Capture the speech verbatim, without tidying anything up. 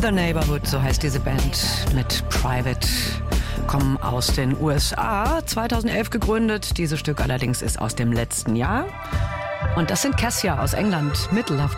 the Neighborhood, so heißt diese Band mit Private, kommen aus den U S A, zweitausendelf gegründet. Dieses Stück allerdings ist aus dem letzten Jahr. Und das sind Cassia aus England mit Love